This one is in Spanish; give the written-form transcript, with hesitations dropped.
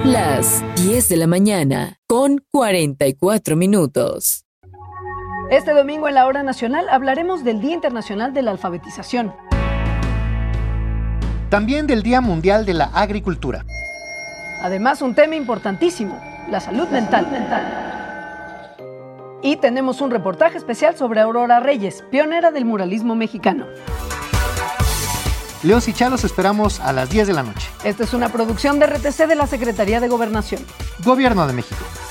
Las 10 de la mañana, con 44 minutos. Este domingo en la Hora Nacional hablaremos del Día Internacional de la Alfabetización. También del Día Mundial de la Agricultura. Además, un tema importantísimo, la salud mental. Y tenemos un reportaje especial sobre Aurora Reyes, pionera del muralismo mexicano. León y los esperamos a las 10 de la noche. Esta es una producción de RTC de la Secretaría de Gobernación. Gobierno de México.